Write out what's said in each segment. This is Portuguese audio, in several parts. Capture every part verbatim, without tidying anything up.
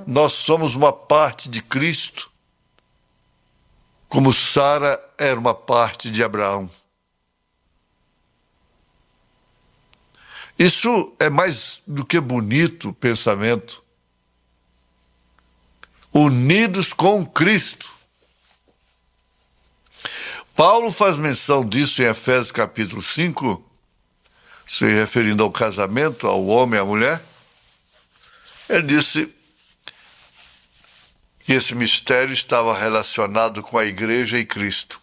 nós somos uma parte de Cristo, como Sara era uma parte de Abraão. Isso é mais do que bonito pensamento. Unidos com Cristo. Paulo faz menção disso em Efésios capítulo cinco, se referindo ao casamento, ao homem e à mulher. Ele disse que esse mistério estava relacionado com a igreja e Cristo.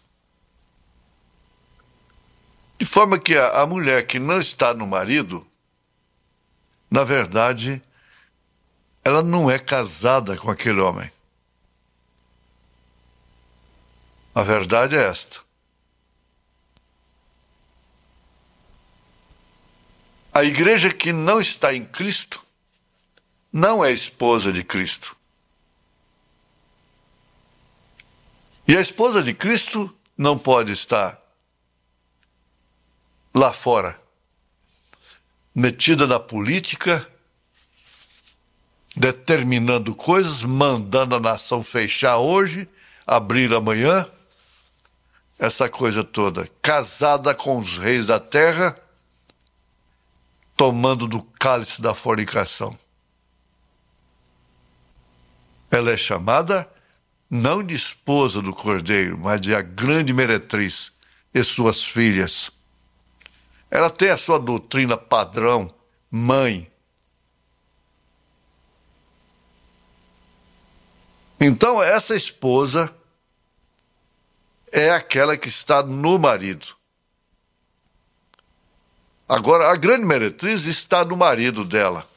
De forma que a, a mulher que não está no marido, na verdade, ela não é casada com aquele homem. A verdade é esta. A igreja que não está em Cristo não é esposa de Cristo. E a esposa de Cristo não pode estar lá fora, metida na política, determinando coisas, mandando a nação fechar hoje, abrir amanhã, essa coisa toda, casada com os reis da terra, tomando do cálice da fornicação. Ela é chamada não de esposa do Cordeiro, mas de a grande meretriz e suas filhas. Ela tem a sua doutrina padrão, mãe. Então, essa esposa é aquela que está no marido. Agora, a grande meretriz está no marido dela.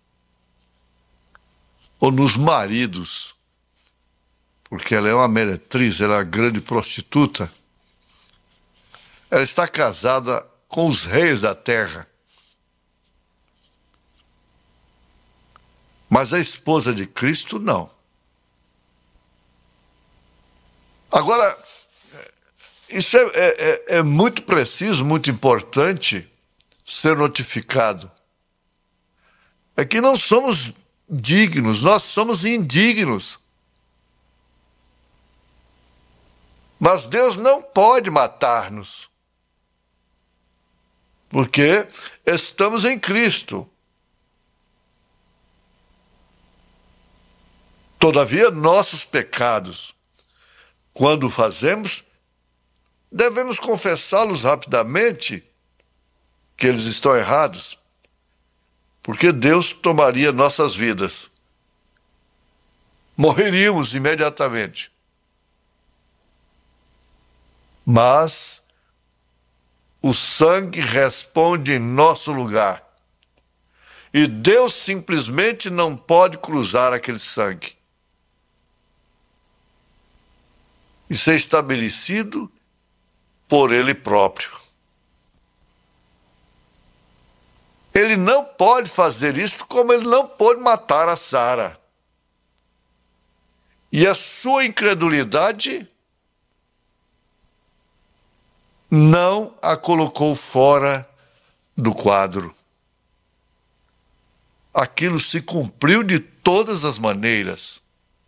Ou nos maridos. Porque ela é uma meretriz, ela é uma grande prostituta. Ela está casada com os reis da terra. Mas a esposa de Cristo, não. Agora, isso é, é, é muito preciso, muito importante ser notificado. É que não somos dignos, nós somos indignos. Mas Deus não pode matar-nos, porque estamos em Cristo. Todavia, nossos pecados, quando fazemos, devemos confessá-los rapidamente, que eles estão errados, porque Deus tomaria nossas vidas. Morreríamos imediatamente. Mas o sangue responde em nosso lugar. E Deus simplesmente não pode cruzar aquele sangue. Isso é estabelecido por Ele próprio. Ele não pode fazer isso como ele não pôde matar a Sara. E a sua incredulidade não a colocou fora do quadro. Aquilo se cumpriu de todas as maneiras.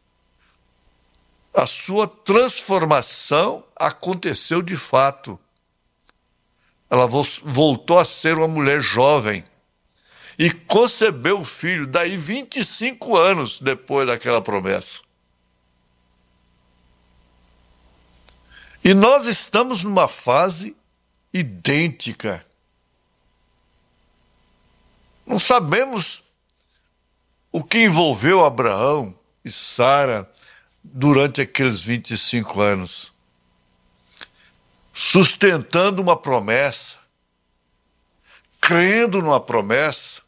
A sua transformação aconteceu de fato. Ela voltou a ser uma mulher jovem e concebeu o filho daí vinte e cinco anos depois daquela promessa. E nós estamos numa fase idêntica. Não sabemos o que envolveu Abraão e Sara durante aqueles vinte e cinco anos, sustentando uma promessa, crendo numa promessa,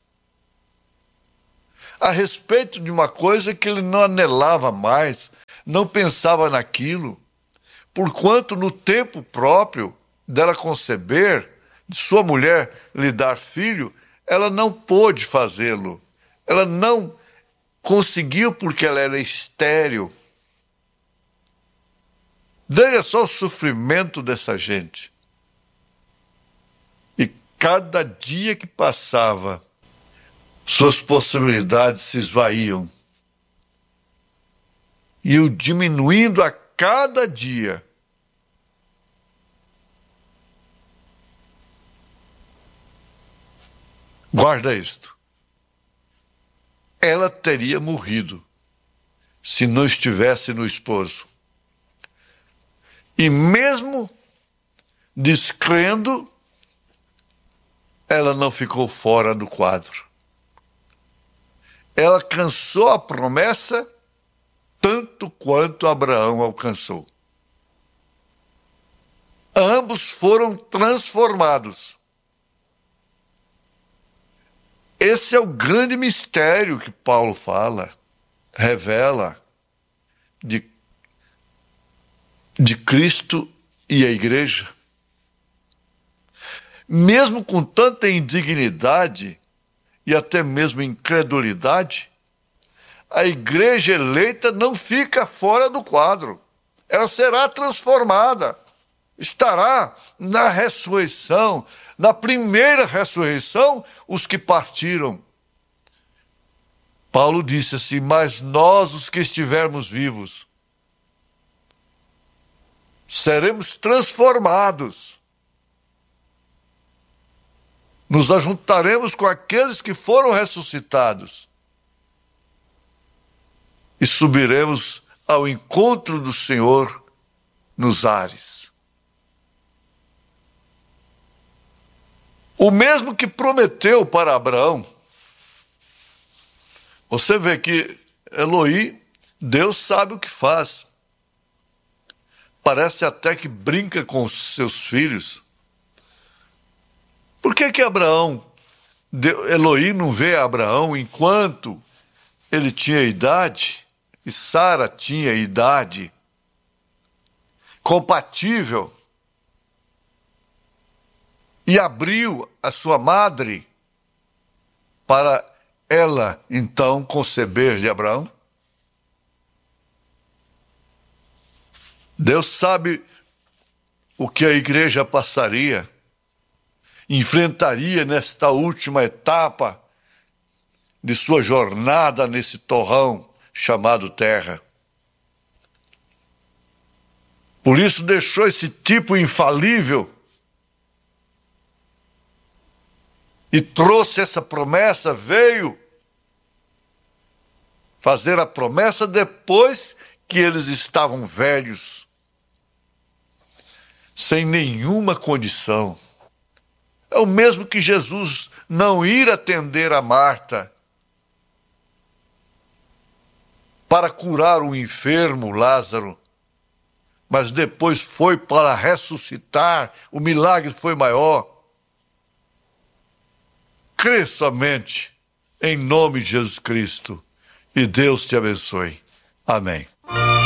a respeito de uma coisa que ele não anelava mais, não pensava naquilo, porquanto no tempo próprio dela conceber, de sua mulher lhe dar filho, ela não pôde fazê-lo. Ela não conseguiu porque ela era estéril. Veja só o sofrimento dessa gente. E cada dia que passava, suas possibilidades se esvaíam. e o diminuindo a cada dia. Guarda isto. Ela teria morrido se não estivesse no esposo. E mesmo descrendo, ela não ficou fora do quadro. Ela alcançou a promessa tanto quanto Abraão alcançou. Ambos foram transformados. Esse é o grande mistério que Paulo fala, revela, de, de Cristo e a igreja. Mesmo com tanta indignidade e até mesmo incredulidade, a igreja eleita não fica fora do quadro. Ela será transformada. Estará na ressurreição, na primeira ressurreição, os que partiram. Paulo disse assim: mas nós, os que estivermos vivos, seremos transformados. Nos ajuntaremos com aqueles que foram ressuscitados e subiremos ao encontro do Senhor nos ares. O mesmo que prometeu para Abraão. Você vê que Eloí, Deus sabe o que faz. Parece até que brinca com os seus filhos. Por que que Abraão, Eloí não vê Abraão enquanto ele tinha idade e Sara tinha idade compatível? E abriu a sua madre para ela, então, conceber de Abraão? Deus sabe o que a igreja passaria, enfrentaria nesta última etapa de sua jornada nesse torrão chamado terra. Por isso deixou esse tipo infalível e trouxe essa promessa, veio fazer a promessa depois que eles estavam velhos, sem nenhuma condição. É o mesmo que Jesus não ir atender a Marta para curar o enfermo Lázaro, mas depois foi para ressuscitar, o milagre foi maior. Crê somente em nome de Jesus Cristo e Deus te abençoe. Amém.